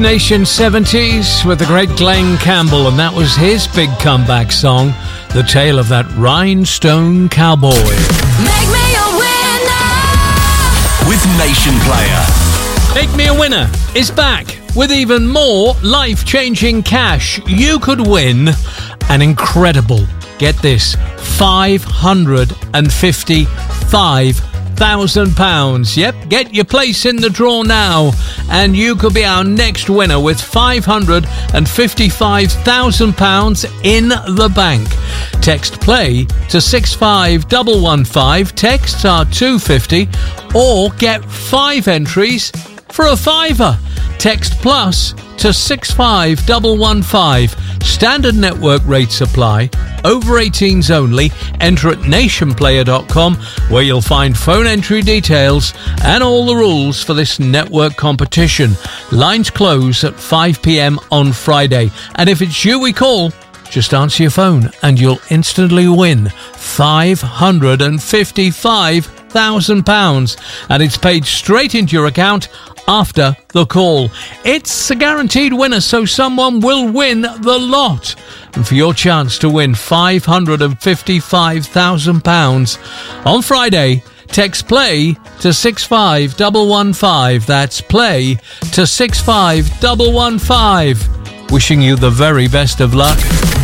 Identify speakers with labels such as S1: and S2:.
S1: Nation 70s with the great Glenn Campbell, and that was his big comeback song, The Tale of That Rhinestone Cowboy.
S2: Make me a winner
S3: with Nation Player.
S1: Make Me a Winner is back with even more life-changing cash. You could win an incredible, get this, £555,000. Yep, get your place in the draw now, and you could be our next winner with £555,000 in the bank. Text play to 65115. Texts are $2.50, or get 5 entries for a £5. Text plus to 65115. Standard network rates apply. Over 18s only. Enter at nationplayer.com, where you'll find phone entry details and all the rules for this network competition. Lines close at 5 p.m. on Friday. And if it's you we call, just answer your phone and you'll instantly win £555,000. And it's paid straight into your account after the call. It's a guaranteed winner, so someone will win the lot. And for your chance to win £555,000 on Friday, text play to 65115. That's play to 65115. Wishing you the very best of luck.